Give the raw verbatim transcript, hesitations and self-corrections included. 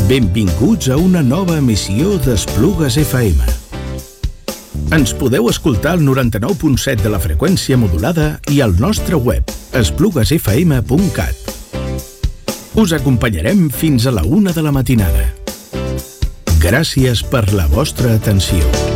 Benvinguts a una nova emissió d'Esplugues F M. Ens podeu escoltar al noranta-nou punt set de la freqüència modulada i al nostre web, esplugues f m punt cat. Us acompanyarem fins a la una de la matinada. Gràcies per la vostra atenció.